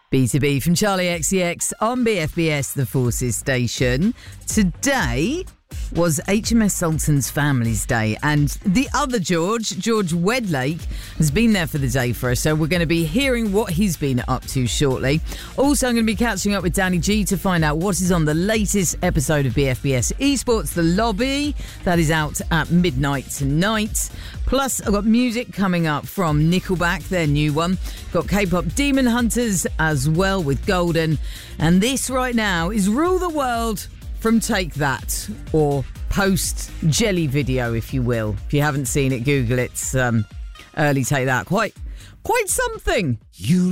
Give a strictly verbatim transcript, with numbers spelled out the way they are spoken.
B two B from Charlie X C X on B F B S, the Forces station. Today was H M S Sultan's Family's Day, and the other George, George Wedlake, has been there for the day for us, so we're going to be hearing what he's been up to shortly. Also, I'm going to be catching up with Danny G to find out what is on the latest episode of B F B S Esports The Lobby. That is out at midnight tonight. Plus, I've got music coming up from Nickelback, their new one. Got K-pop Demon Hunters as well with Golden. And this right now is Rule the World from Take That, or Post Jelly Video, if you will. If you haven't seen it, Google it. It's um, early Take That. Quite, quite something. You